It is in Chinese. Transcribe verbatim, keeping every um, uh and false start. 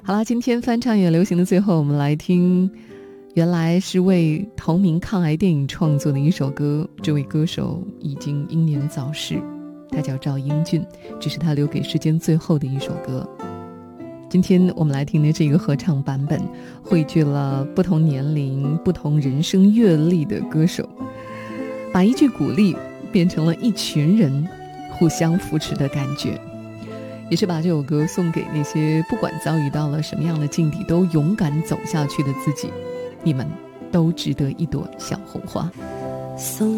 好啦，今天翻唱也流行的最后，我们来听原来是为同名抗癌电影创作的一首歌，这位歌手已经英年早逝，他叫赵英俊，这是他留给世间最后的一首歌。今天我们来听的这个合唱版本，汇聚了不同年龄、不同人生阅历的歌手，把一句鼓励变成了一群人互相扶持的感觉，也是把这首歌送给那些不管遭遇到了什么样的境地都勇敢走下去的自己，你们都值得一朵小红花。 送